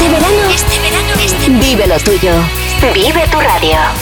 Este verano, vive lo tuyo. Vive tu radio.